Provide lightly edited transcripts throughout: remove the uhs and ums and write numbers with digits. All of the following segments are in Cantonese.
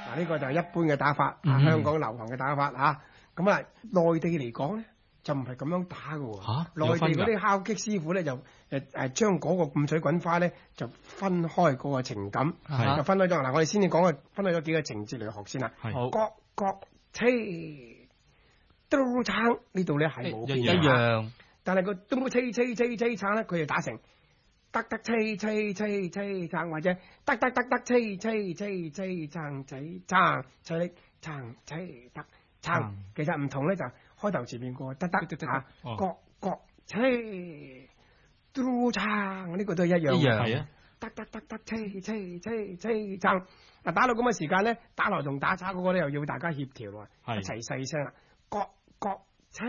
呢個就係一般嘅打法，香港流行嘅打法嚇。咁啊，內地嚟講咧就唔係咁樣打嘅喎。內地嗰啲敲擊師傅咧就將嗰個五水滾花咧就分開嗰個情感，就分開咗。嗱，我哋先至講個分開咗幾個情節嚟學先啦。各各車都撐呢度咧係冇變一樣， 但係個都車撐咧，佢就打成得車撐，或者得車撐仔撐得撐。其實唔同咧，就開頭前面個得嚇，各車都撐，呢個都係一樣。 一樣係啊。 得車撐。嗱，打到咁嘅時間咧，打來同打叉嗰個咧又要大家協調喎，一齊細聲啦。各車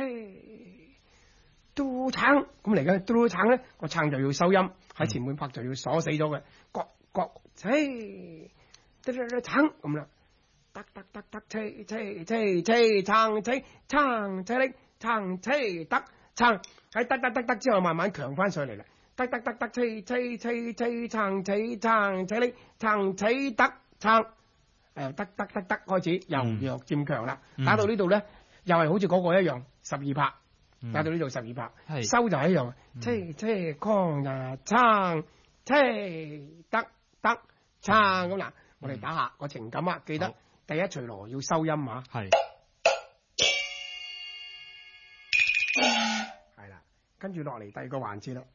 都撐，咁嚟緊都撐咧，個撐就要收音，喺前半拍就要鎖死咗嘅。各車撐咁啦。得車撐喺得之後慢慢強翻上嚟啦。得撐得開始由弱漸強啦。打到呢度咧，又係好似嗰個一樣12拍，打到呢度12拍，收就係一樣。車光呀撐得撐咁嗱，我哋打下個情感啊，記得第一隨羅要收音啊。係啦，跟住落嚟第二個環節啦。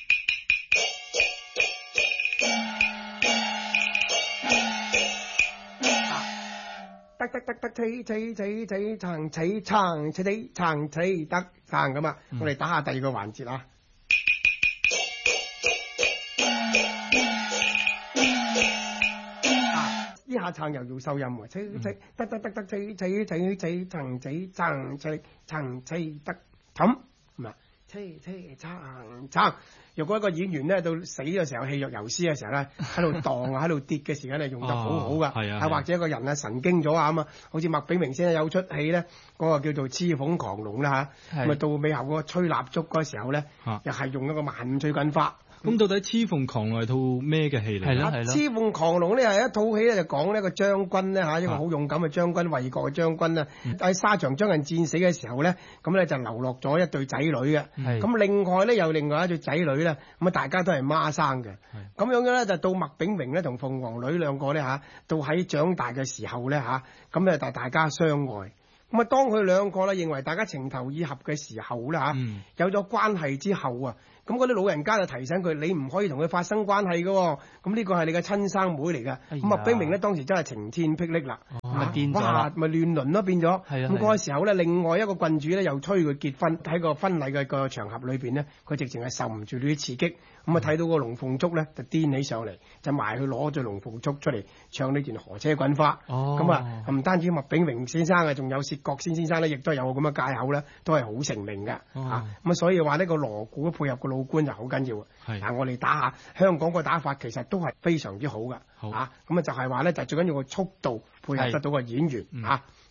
得撐咁啊！我哋打下第二個環節啊！呢下撐又要收音喎，撐得咁咁啊！撐。若果一個演員咧到死嘅時候，氣若游絲嘅時候咧，喺度蕩啊，喺度跌嘅時間咧，用得好好噶。或者一個人啊神經咗啊咁啊，好似麥炳榮先生有出戲咧，嗰個叫做《雌鳳狂龍》啦嚇。咁啊到尾後嗰個吹蠟燭嗰時候咧，又係用一個萬五水滾花。 咁到底《雌鳳狂龍》係套咩嘅戲嚟？ 係咯。 《雌鳳狂龍》咧係一套戲咧，就講呢個將軍咧嚇，一個好勇敢嘅將軍，衛國嘅將軍啊，喺沙場將近戰死嘅時候咧，咁咧就留落咗一對仔女嘅。咁另外咧有另外一對仔女咧，咁啊大家都係孖生嘅。咁樣咧就到麥炳榮咧同鳳凰女兩個咧嚇，到喺長大嘅時候咧嚇，咁咧就大家相愛。咁啊當佢兩個咧認為大家情投意合嘅時候咧嚇，有咗關係之後啊。咁嗰啲老人家就提醒佢：你唔可以同佢發生關係嘅喎。咁呢個係你嘅親生妹嚟嘅。咁麥炳榮咧當時真係晴天霹靂啦， 咪癲咗啦， 咪亂倫咯變咗。咁嗰個時候咧，另外一個郡主咧又催佢結婚，喺個婚禮嘅個場合裏邊咧，佢直情係受唔住呢啲刺激。咁啊睇到個龍鳳燭咧就癲起上嚟，就埋去攞咗龍鳳燭出嚟唱呢段河車滾花。咁啊唔單止麥炳榮先生啊，仲有薛覺先生咧，亦都有咁嘅戒口咧，都係好成名嘅。咁啊所以話呢個鑼鼓配合個老官就好緊要。嗱我哋打下香港個打法其實都係非常之好㗎。咁啊就係話咧就最緊要個速度配合得到個演員。